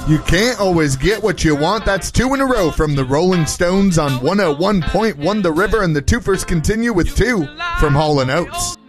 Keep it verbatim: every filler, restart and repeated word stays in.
You can't always get what you want. That's two in a row from the Rolling Stones on one oh one point one The River, and the twofers continue with two from Hall and Oates.